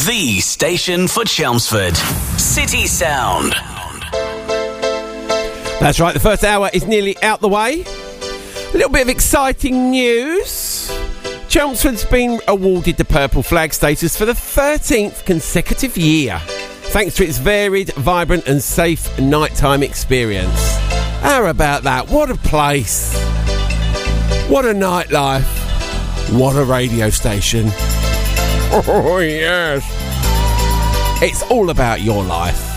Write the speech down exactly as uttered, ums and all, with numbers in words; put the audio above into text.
The station for Chelmsford. City Sound. That's right, the first hour is nearly out the way. A little bit of exciting news. Chelmsford's been awarded the Purple Flag status for the thirteenth consecutive year, thanks to its varied, vibrant and safe nighttime experience. How about that? What a place. What a nightlife. What a radio station. Oh, yes. It's all about your life.